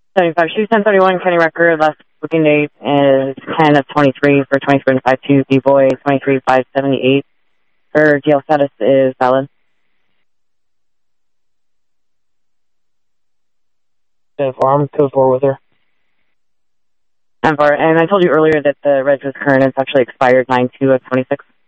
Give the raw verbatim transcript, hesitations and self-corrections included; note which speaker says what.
Speaker 1: seventy-five. She's ten thirty-one, County record. Last booking date is ten of twenty-three for twenty-three and five two. D-Boy, twenty-three five seventy-eight. Her G L status is valid.
Speaker 2: ten four, I'm code four with her.
Speaker 1: ten four. And I told you earlier that the reg was current. It's actually expired nine two of twenty-six.